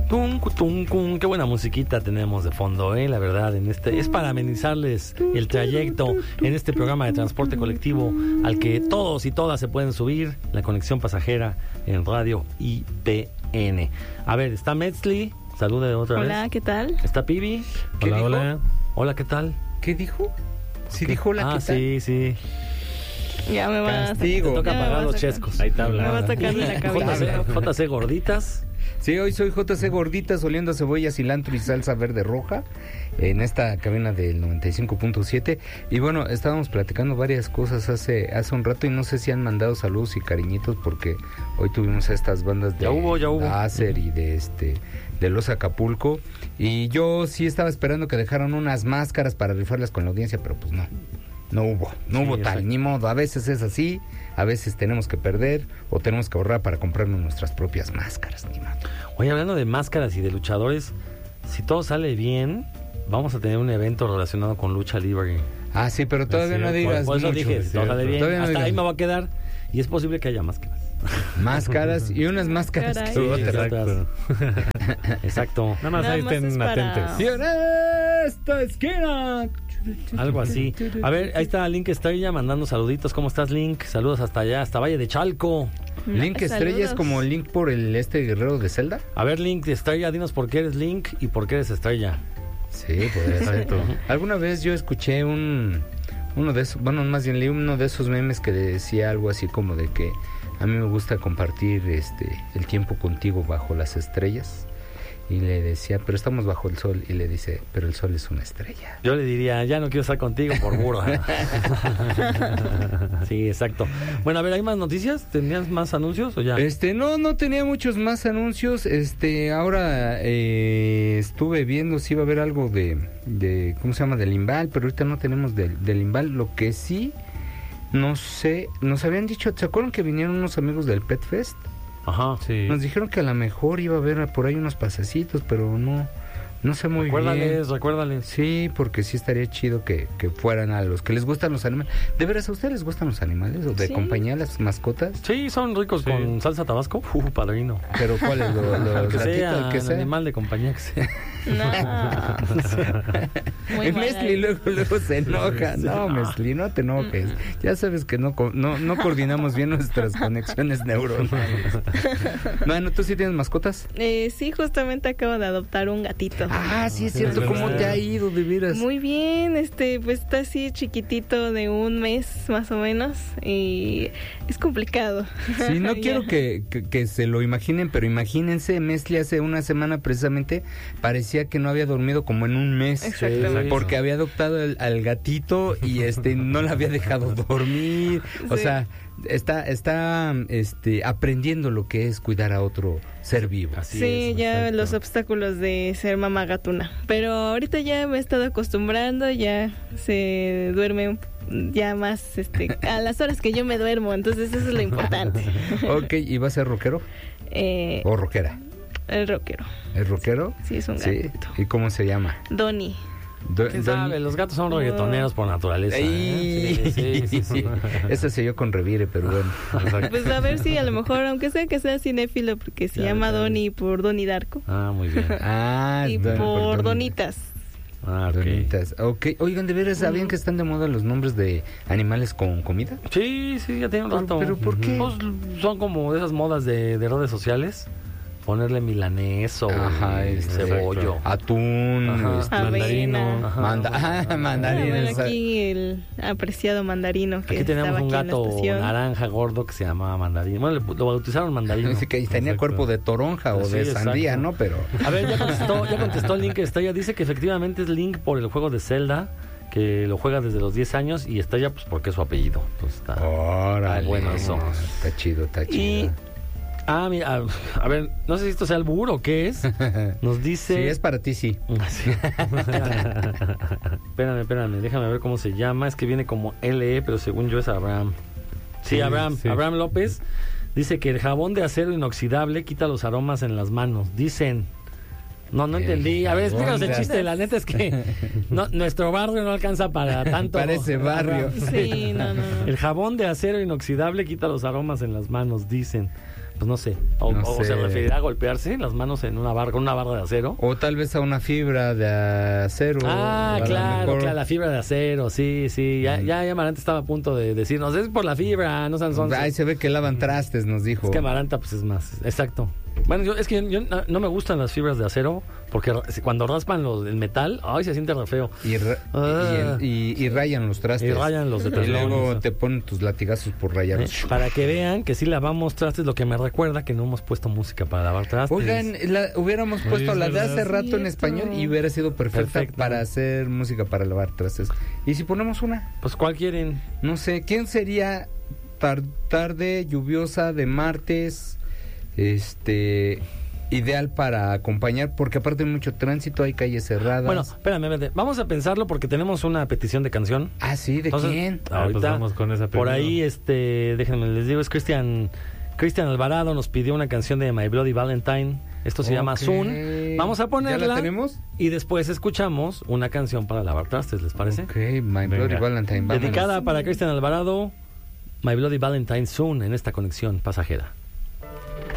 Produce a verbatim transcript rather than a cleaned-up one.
Tum, tum, tum. Qué buena musiquita tenemos de fondo, eh, la verdad, en este es para amenizarles el trayecto en este programa de transporte colectivo al que todos y todas se pueden subir, la conexión pasajera en Radio I P N. A ver, está Metzli, salude otra hola, vez. Hola, ¿qué tal? Está Pibi. Hola, dijo? hola. Hola, ¿qué tal? ¿Qué dijo? Sí ¿Qué? dijo hola, Ah, ¿qué tal? sí, sí. Ya me va Castigo. a... Te toca ya pagar me los va a sacar. chescos. Ahí está Me va a hablando. sacar de la J C, cabeza. J C Gorditas. Sí, hoy soy J C Gorditas oliendo a cebolla, cilantro y salsa verde roja en esta cabina del noventa y cinco punto siete. Y bueno, estábamos platicando varias cosas hace hace un rato y no sé si han mandado saludos y cariñitos porque hoy tuvimos a estas bandas de Ya hubo, ya hubo. Acer y de este de Los Acapulco y yo sí estaba esperando que dejaran unas máscaras para rifarlas con la audiencia, pero pues no. No hubo, no Sí, hubo tal, exacto. ni modo. A veces es así, a veces tenemos que perder o tenemos que ahorrar para comprarnos nuestras propias máscaras, ni modo. Oye, hablando de máscaras y de luchadores, si todo sale bien, vamos a tener un evento relacionado con lucha libre. Ah, sí, pero todavía Sí, no por- digas por eso mucho. dije, si todo sale bien, Todavía no hasta digas. ahí me va a quedar y es posible que haya máscaras. Máscaras y unas máscaras Caray. que Sí, otras. exacto. Exacto. Nada más Nada ahí más estén es para- atentos. Y en esta esquina. Algo así. A ver, ahí está Link Estrella mandando saluditos. ¿Cómo estás, Link? Saludos hasta allá, hasta Valle de Chalco. Link Estrella es Saludos. como Link por el este guerrero de Zelda. A ver, Link Estrella, dinos por qué eres Link y por qué eres Estrella. Sí, podría ser. Alguna vez yo escuché un uno de esos, bueno, más bien leí uno de esos memes que decía algo así como de que a mí me gusta compartir este el tiempo contigo bajo las estrellas. Y le decía, pero estamos bajo el sol. Y le dice, pero el sol es una estrella. Yo le diría, ya no quiero estar contigo por burro. Sí, exacto. Bueno, a ver, ¿hay más noticias? ¿Tenías más anuncios o ya? Este, no, no tenía muchos más anuncios. Este, ahora eh, estuve viendo si iba a haber algo de, de, ¿cómo se llama? Del Imbal, pero ahorita no tenemos del, del Imbal. Lo que sí, no sé, nos habían dicho, ¿se acuerdan que vinieron unos amigos del Pet Fest? Ajá. Sí. Nos dijeron que a lo mejor iba a haber por ahí unos pasecitos, pero no, no sé muy Recuérdales, bien. recuérdales. Sí, porque sí estaría chido que, que fueran a los que les gustan los animales. ¿De veras a ustedes les gustan los animales o de Sí. compañía las mascotas? Sí, son ricos Sí. con salsa tabasco. Uh, padrino. Pero ¿cuáles? Lo, El los que gatitos, sea, el que el sea. animal de compañía que sea. No. Muy Y mal Mesli ahí. luego, luego se enoja. No, Mesli, no te enojes. Ya sabes que no, co- no, no coordinamos bien nuestras conexiones neuronales. Bueno, ¿tú sí tienes mascotas? Eh, sí, justamente acabo de adoptar un gatito. Ah, sí, es cierto. ¿Cómo te ha ido, de veras? Muy bien, este, pues está así chiquitito de un mes más o menos y es complicado. Sí, no Ya. quiero que, que, que se lo imaginen, pero imagínense, Mesli hace una semana precisamente parecía que no había dormido como en un mes. Exactamente. Porque había adoptado el- al gatito y este no la había dejado dormir. O Sí. sea, está está este aprendiendo lo que es cuidar a otro ser vivo. Así Sí, es, ya exacto. los obstáculos de ser mamá gatuna. Pero ahorita ya me he estado acostumbrando, ya se duerme ya más este a las horas que yo me duermo, entonces eso es lo importante. Ok, ¿y va a ser rockero Eh, o rockera? el rockero. ¿Es rockero? Sí, es un Sí. gatito. ¿Y cómo se llama? Donnie. Do- ¿Quién Don- sabe? Los gatos son reggaetoneros por naturaleza. ¿eh? Ay, Sí, sí, sí, sí. Eso se yo con revire, pero bueno. Pues a ver si a lo mejor, aunque sea que sea cinéfilo, porque se Ya, llama ya. Donnie por Donnie Darko. Ah, muy bien. Ah, Y don- por don- Donitas. Ah, ok. Donitas. Ok, oigan, ¿de veras sabían que están de moda los nombres de animales con comida? Sí, sí, ya tiene un Pero- rato. pero ¿por qué? Pues, son como de esas modas de, de redes sociales. Ponerle milanés o Ajá, este, cebollo. Atún, Ajá. este, Avena. mandarino, Ajá. manda- ah, Ah, mandarino. bueno, esa- aquí el apreciado mandarino que Aquí tenemos estaba un aquí en la gato estación. naranja gordo que se llamaba Mandarino. Bueno, le- lo bautizaron Mandarino. Así que tenía Exacto. cuerpo de toronja o Sí, de exacto. sandía, ¿no? Pero A ver, ya contestó, ya contestó Link Estrella. Dice que efectivamente es Link por el juego de Zelda, que lo juega desde los diez años, y Estrella pues porque es su apellido. Entonces está... órale, bueno eso. Está chido, está Y... chido. Ah, mira, a, a ver, no sé si esto sea albur o qué es. Nos dice... Si es para ti, sí. Sí. Espérame, espérame, déjame ver cómo se llama. Es que viene como L E, pero según yo es Abraham. Sí, Sí, Abraham. sí. Abraham López dice que el jabón de acero inoxidable quita los aromas en las manos. Dicen. No, no El entendí. A ver, explícanos el jabón de chiste. La neta es que no, nuestro barrio no alcanza para tanto. Para ese barrio. Sí, no, no, no. El jabón de acero inoxidable quita los aromas en las manos, dicen. pues no sé, o, No o sé. se referirá a golpearse las manos en una barra, con una barra de acero. O tal vez a una fibra de acero. Ah, a lo claro, mejor. claro, la fibra de acero, sí, sí. Ya, Mm. ya, ya Amaranta estaba a punto de decirnos, es por la fibra, no sean sonsos. Ahí se ve que lavan trastes, nos dijo. Es que Amaranta, pues es más, exacto. Bueno, yo, es que yo, yo no, no me gustan las fibras de acero, porque ra- cuando raspan los, el metal, ay, se siente re feo. Y, ra- Ah. y, y- y rayan los trastes. Y rayan los de Y teflón, luego eso. te ponen tus latigazos por rayar. ¿Eh? Para que vean que sí lavamos trastes, lo que me recuerda que no hemos puesto música para lavar trastes. Oigan, la- hubiéramos Oye, puesto es la de verdad. hace rato en Cierto. español y hubiera sido perfecta Perfecto. para hacer música para lavar trastes. ¿Y si ponemos una? Pues, ¿cuál quieren? No sé, ¿quién sería tar- tarde lluviosa de martes? Este... Ideal para acompañar, porque aparte hay mucho tránsito, hay calles cerradas. Bueno, espérame, espérame, vamos a pensarlo porque tenemos una petición de canción. Ah, sí, ¿de Entonces, quién? Ah, pues ahorita, vamos con esa por primero. ahí, este, déjenme les digo, es Cristian Cristian Alvarado nos pidió una canción de My Bloody Valentine. Esto se llama Ok. Soon. Vamos a ponerla. ¿Ya la tenemos? Y después escuchamos una canción para lavar trastes, ¿les parece? Ok, My Venga. Bloody Valentine. vámonos. Dedicada para Cristian Alvarado, My Bloody Valentine Soon en esta conexión pasajera.